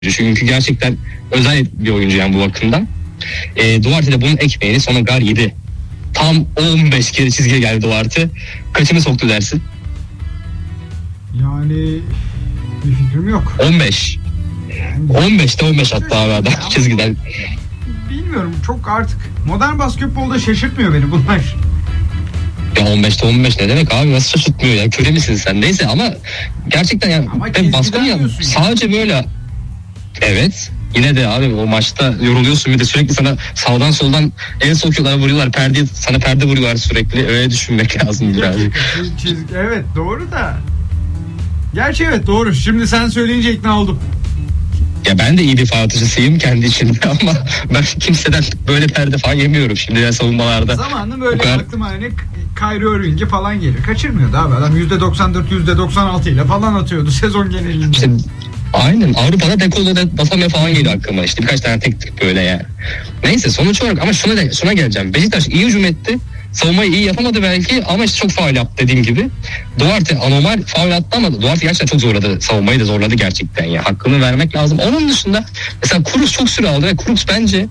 Çünkü gerçekten özel bir oyuncu yani bu bakımdan. Duarte de bunun ekmeğini sonra Gar yedi. Tam 15 kere çizgiye geldi Duarte. Kaçını soktu dersin? Yani bir fikrim yok. 15. 15'te 15 attı abi adam çizgiden. Bilmiyorum, çok artık modern basketbolda şaşırtmıyor beni bunlar. Ya 15'te 15 ne demek abi, nasıl şaşırtmıyor ya, köle misin sen? Neyse ama gerçekten yani Baskonya sadece böyle, evet yine de abi o maçta yoruluyorsun, bir de sürekli sana sağdan soldan el sokuyorlar, vuruyorlar, sana perde vuruyorlar sürekli, öyle düşünmek lazım biraz. Evet doğru da. Gerçi evet doğru, şimdi sen söyleyince ikna oldum. Ya ben de iyi bir faul atıcısıyım kendi içimde ama ben kimseden böyle perde falan yemiyorum şimdi ya savunmalarda. Zamanında böyle aklıma hani Kyrie Irving'i falan gelir. Kaçırmıyordu abi adam, %94 %96 ile falan atıyordu sezon genelinde. İşte, aynen Avrupa'da dekolla da basamaya falan geliyor aklıma, işte birkaç tane tek böyle yani. Neyse sonuç olarak ama şuna geleceğim. Beşiktaş iyi hücum etti. Savunmayı iyi yapamadı belki ama işte çok faul yaptı dediğim gibi. Duarte anormal faul attı ama Duarte gerçekten çok zorladı. Savunmayı da zorladı gerçekten ya. Hakkını vermek lazım. Onun dışında mesela Kurucs çok süre aldı ve Kurucs bence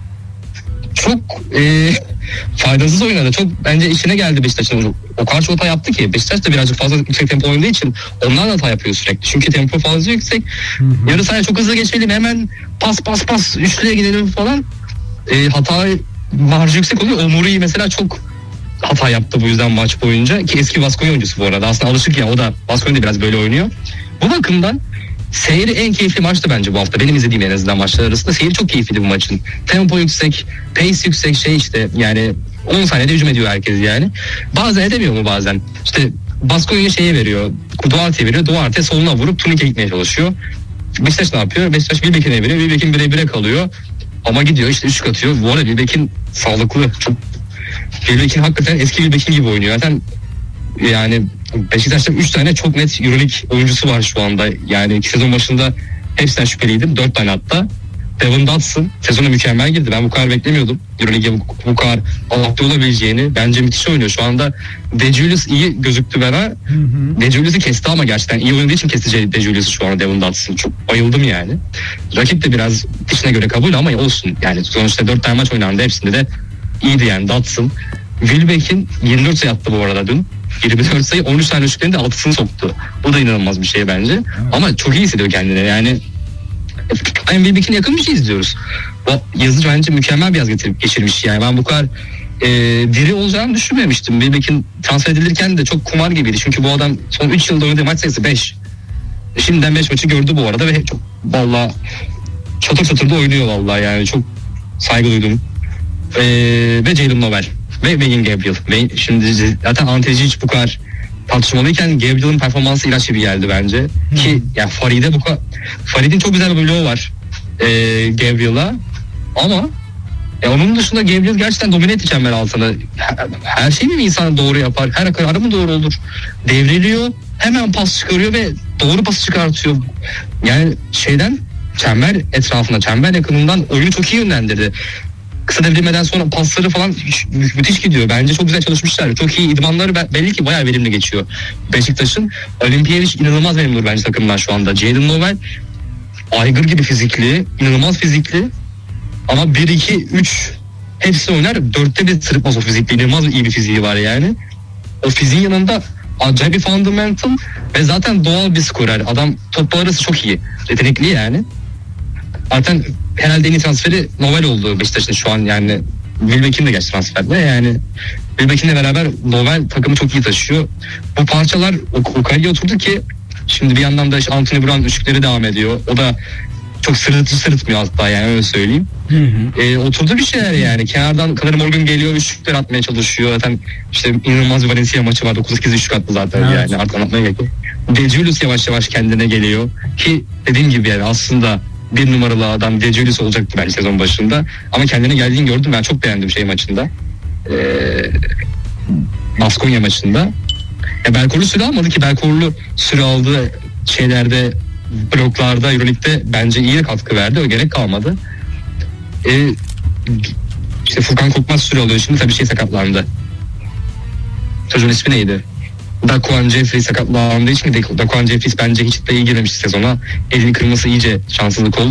çok faydasız oynadı. Çok bence işine geldi Beşiktaş'ın. O kadar çok hata yaptı ki. Beşiktaş da birazcık fazla yüksek tempo oynadığı için onlar da hata yapıyor sürekli. Çünkü tempo fazla yüksek. Yarı sahaya çok hızlı geçelim, hemen pas üçlüye gidelim falan. Hata marjı yüksek oluyor. Omuri'yi mesela çok hata yaptı bu yüzden maç boyunca, ki eski Baskonya oyuncusu bu arada. Aslında alışık ya, o da Baskonya'da biraz böyle oynuyor. Bu bakımdan seyri en keyifli maçtı bence bu hafta. Benim izlediğim en azından maçlar arasında seyri çok keyifliydi bu maçın. Tempo yüksek, pace yüksek, işte yani 10 saniyede hücum ediyor herkes yani. Bazen edemiyor mu bazen? İşte Baskonya'ya veriyor. Duarte'ye veriyor. Duarte soluna vurup turnike gitmeye çalışıyor. Beşiktaş ne yapıyor? Beşiktaş Wilbeck'e veriyor. Wilbeck'in 1'e kalıyor. Ama gidiyor işte 3 atıyor. Bu arada Wilbeck'in sağlıklı. Çok Wilbeck'in hakikaten eski Wilbeck'in gibi oynuyor. Zaten yani Beşiktaş'ta 3 tane çok net Euroleague oyuncusu var şu anda. Yani sezon başında hepsinden şüpheliydim. 4 tane hatta. Devin Dotson sezona mükemmel girdi. Ben bu kadar beklemiyordum. Euroleague'e bu kadar adapte olabileceğini. Bence müthiş oynuyor. Şu anda De Julius iyi gözüktü bana. De Julius'u kesti ama gerçekten iyi oynadığı için kesti De Julius'u şu anda Devin Dotson. Çok bayıldım yani. Rakip de biraz dişine göre kabul ama olsun. Yani sonuçta 4 tane maç oynandı. Hepsinde de iyiydi yani Dotson. Wilbeck'in 24 sayı attı bu arada dün. 24 sayı, 13 tane üçlüklerin de 6'sını soktu. Bu da inanılmaz bir şey bence. Evet. Ama çok iyi hissediyor kendini yani. Wilbeck'in yakın bir şey izliyoruz. O yazıcı bence mükemmel bir yaz geçirmiş yani. Ben bu kadar diri olacağını düşünmemiştim. Wilbeck'in transfer edilirken de çok kumar gibiydi. Çünkü bu adam son 3 yılda oynadığı maç sayısı 5. Şimdiden 5 maçı gördü bu arada ve çok vallahi çatır da oynuyor vallahi yani. Çok saygı duydum. Ve Jalen Noel ve Wayne Gabriel. Ve şimdi zaten Anteci hiç bu kadar tartışmalıyken Gabriel'ın performansı ilaç gibi geldi bence. Ki yani Farid'in çok güzel bir bloğu var Gabriel'a ama onun dışında Gabriel gerçekten domine etti çember altını. Her şeyi mi insan doğru yapar? Her kararı mı doğru olur? Devriliyor, hemen pas çıkarıyor ve doğru pas çıkartıyor. Yani çember etrafına, çember yakınından oyunu çok iyi yönlendirdi. Kısa devrilmeden sonra pasları falan müthiş gidiyor. Bence çok güzel çalışmışlar. Çok iyi idmanları belli ki bayağı verimli geçiyor. Beşiktaş'ın Olimpiyevic inanılmaz verimli bence takımdan şu anda. Jalen Noel aygır gibi fizikli, inanılmaz fizikli. Ama 1-2-3 hepsi oynar. 4'te bir sırıtmaz o fizikli. İnanılmaz iyi bir fiziği var yani. O fiziğin yanında acayip bir fundamental ve zaten doğal bir skorer. Adam topla arası çok iyi. Yetenekli yani. Zaten herhalde en iyi transferi Noel oldu Beşiktaş'ın şu an yani. Wilbeck'in de geç transferde yani. Wilbeck'inle beraber Noel takımı çok iyi taşıyor. Bu parçalar o kaleye oturdu ki şimdi bir yandan da işte Anthony Brown üçlükleri devam ediyor. O da çok sırıtmıyor hatta yani, öyle söyleyeyim. Oturdu bir şeyler yani. Kenardan Conor Morgan geliyor, üçlükler atmaya çalışıyor. Zaten işte inanılmaz bir Valencia maçı vardı. 9 kez üçlük attı zaten evet. Yani artık anlatmaya gerek yok. De Julius yavaş yavaş kendine geliyor. Ki dediğim gibi yani aslında bir numaralı adam De Julius olacaktı bence sezon başında. Ama kendine geldiğini gördüm. Ben çok beğendim maçında. Baskonya maçında. Belkorlu süre almadı ki. Belkorlu süre aldığı şeylerde, bloklarda, Euroleague'de bence iyi katkı verdi. O gerek kalmadı. İşte Furkan Korkmaz süre alıyor. Şimdi tabii sakatlandı. Çocuğun ismi neydi? Daquan Jeffries sakatlandığı için Daquan Jeffries bence hiç de iyi girmemiş sezona. Elini kırması iyice şanssızlık oldu.